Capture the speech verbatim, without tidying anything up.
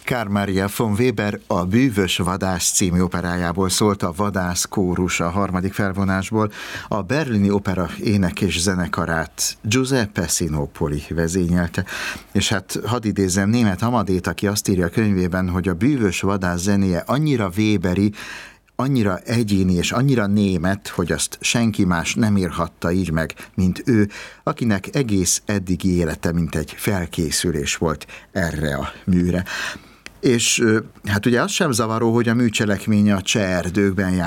Carl Maria von Weber a Bűvös vadász című operájából szólt, a Vadász kórus a harmadik felvonásból. A Berlini Opera ének- és zenekarát Giuseppe Sinopoli vezényelte. És hát hadd idézzem Németh Amadét, aki azt írja a könyvében, hogy a Bűvös vadász zenéje annyira weberi, annyira egyéni és annyira német, hogy azt senki más nem írhatta így meg, mint ő, akinek egész eddigi élete mint egy felkészülés volt erre a műre. És hát ugye az sem zavaró, hogy a műcselekménye a cseh erdőkben jár.